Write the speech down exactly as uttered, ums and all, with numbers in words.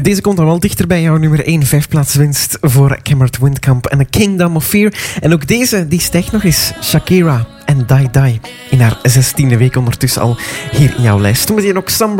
Deze komt dan wel dichter bij jouw nummer één vijfplaatswinst voor Cameron Windkamp en A Kingdom of Fear. En ook deze, die stijgt nog eens. Shakira en Die Die in haar zestiende week ondertussen al hier in jouw lijst. Toen meteen ook Some